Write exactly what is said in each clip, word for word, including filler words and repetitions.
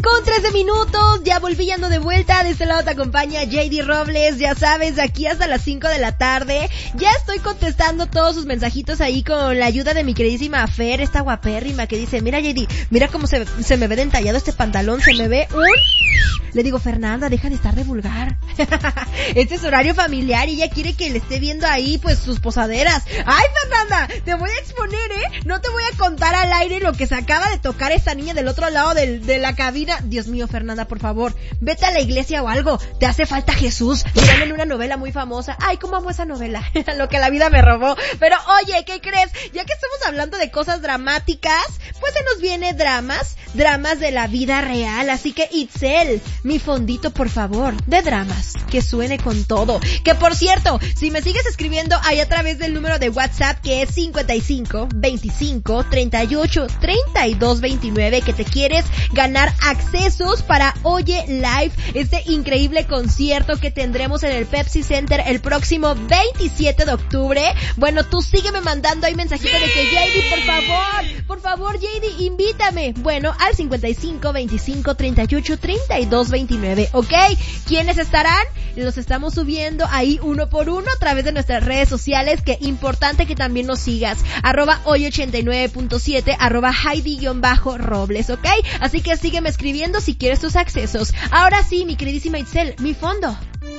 con trece minutos, ya volví, ando de vuelta, de este lado te acompaña J D Robles, ya sabes, de aquí hasta las cinco de la tarde, ya estoy contestando todos sus mensajitos ahí con la ayuda de mi queridísima Fer, esta guapérrima que dice, mira J D, mira cómo se, se me ve de entallado este pantalón, se me ve un... Le digo, Fernanda, deja de estar de vulgar. Este es horario familiar y ella quiere que le esté viendo ahí, pues, sus posaderas. ¡Ay, Fernanda! Te voy a exponer, ¿eh? No te voy a contar al aire lo que se acaba de tocar esta niña del otro lado del, de la cabina. Dios mío, Fernanda, por favor, vete a la iglesia o algo. Te hace falta Jesús. Míralo en una novela muy famosa. Ay, cómo amo esa novela. Lo que la vida me robó. Pero, oye, ¿qué crees? Ya que estamos hablando de cosas dramáticas, pues se nos viene dramas, dramas de la vida real. Así que, Itzel, mi fondito, por favor, de dramas, que suene con todo. Que por cierto, si me sigues escribiendo ahí a través del número de WhatsApp que es cincuenta y cinco, veinticinco, treinta y ocho, treinta y dos, veintinueve, que te quieres ganar accesos para Oye Live, este increíble concierto que tendremos en el Pepsi Center el próximo veintisiete de octubre. Bueno, tú sígueme mandando ahí mensajito de que J D, por favor, por favor J D, invítame. Bueno, al cincuenta y cinco, veinticinco, treinta y ocho, treinta y dos, veintinueve, ¿ok? ¿Quiénes estarán? Los estamos subiendo ahí uno por uno a través de nuestras redes sociales, que importante que también nos sigas, arroba hoy ochenta y nueve punto siete, arroba Heidi-Robles, ¿ok? Así que sígueme escribiendo si quieres tus accesos. Ahora sí, mi queridísima Itzel, mi fondo.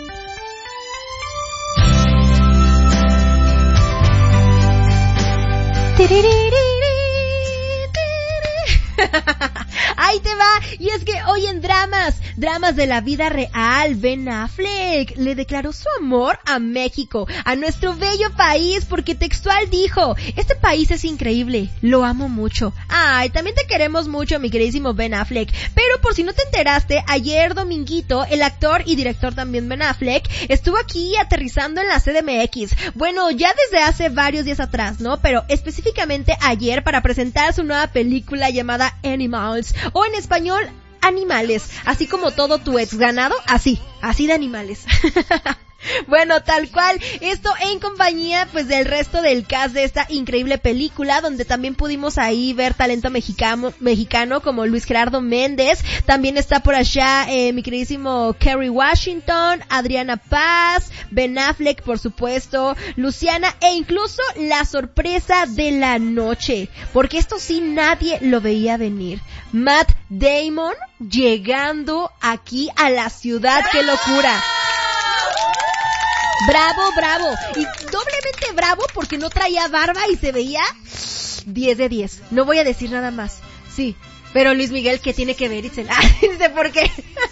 Ahí te va, y es que hoy en dramas, dramas de la vida real, Ben Affleck le declaró su amor a México, a nuestro bello país, porque textual dijo, este país es increíble, lo amo mucho. Ay, también te queremos mucho, mi queridísimo Ben Affleck, pero por si no te enteraste, ayer dominguito, el actor y director también Ben Affleck, estuvo aquí aterrizando en la C D M X, bueno, ya desde hace varios días atrás, ¿no? Pero específicamente ayer para presentar su nueva película llamada Animals, o en español, Animales, así como todo tu ex ganado, así, así de animales. Bueno, tal cual, esto en compañía pues del resto del cast de esta increíble película, donde también pudimos ahí ver talento mexicano, mexicano como Luis Gerardo Méndez, también está por allá eh, mi queridísimo Kerry Washington, Adriana Paz, Ben Affleck por supuesto, Luciana e incluso la sorpresa de la noche, porque esto sí nadie lo veía venir, Matt Damon llegando aquí a la ciudad, ¡qué locura! Bravo, bravo, y doblemente bravo porque no traía barba y se veía diez de diez, no voy a decir nada más, sí. Pero Luis Miguel, ¿qué tiene que ver, Itzel? Ah, dice, ¿por qué?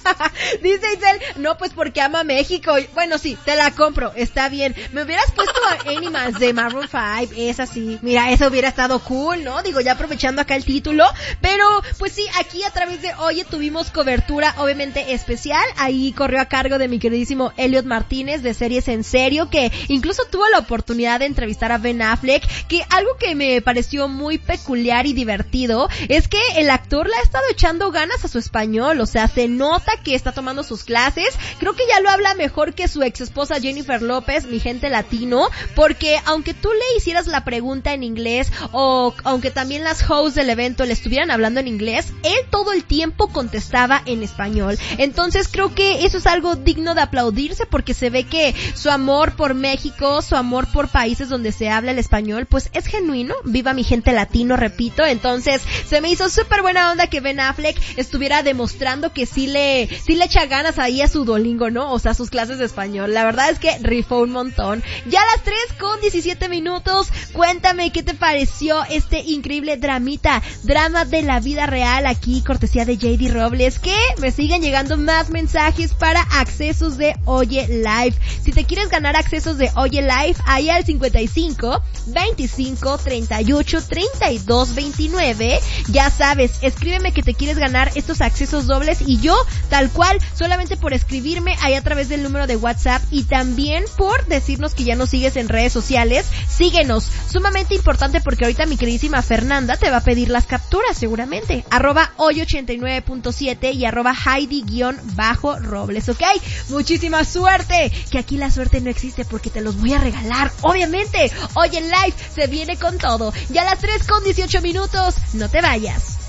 Dice Itzel, no, pues porque ama México. Bueno, sí, te la compro, está bien. Me hubieras puesto a Animals de Maroon cinco, es así. Mira, eso hubiera estado cool, ¿no? Digo, ya aprovechando acá el título. Pero, pues sí, aquí a través de Oye tuvimos cobertura, obviamente especial. Ahí corrió a cargo de mi queridísimo Elliot Martínez de Series en Serio, que incluso tuvo la oportunidad de entrevistar a Ben Affleck, que algo que me pareció muy peculiar y divertido es que el actor le ha estado echando ganas a su español, o sea, se nota que está tomando sus clases, creo que ya lo habla mejor que su ex esposa Jennifer López, mi gente latino, porque aunque tú le hicieras la pregunta en inglés, o aunque también las hosts del evento le estuvieran hablando en inglés, él todo el tiempo contestaba en español, entonces creo que eso es algo digno de aplaudirse, porque se ve que su amor por México, su amor por países donde se habla el español, pues es genuino, viva mi gente latino, repito, entonces se me hizo súper buena onda que Ben Affleck estuviera demostrando que sí le, sí le echa ganas ahí a su Duolingo, ¿no? O sea, sus clases de español. La verdad es que rifó un montón. Ya a las tres con diecisiete minutos, cuéntame qué te pareció este increíble dramita, drama de la vida real aquí, cortesía de J D Robles, que me siguen llegando más mensajes para accesos de Oye Live. Si te quieres ganar accesos de Oye Live, ahí al cincuenta y cinco, veinticinco, treinta y ocho, treinta y dos, veintinueve, ya sabes, escríbeme que te quieres ganar estos accesos dobles y yo, tal cual, solamente por escribirme ahí a través del número de WhatsApp y también por decirnos que ya nos sigues en redes sociales, síguenos, sumamente importante porque ahorita mi queridísima Fernanda te va a pedir las capturas seguramente, arroba hoy ochenta y nueve punto siete y arroba Heidi-Robles, ¿ok? Muchísima suerte, que aquí la suerte no existe porque te los voy a regalar, obviamente. Oye, Live se viene con todo, ya a las tres con dieciocho minutos, no te vayas.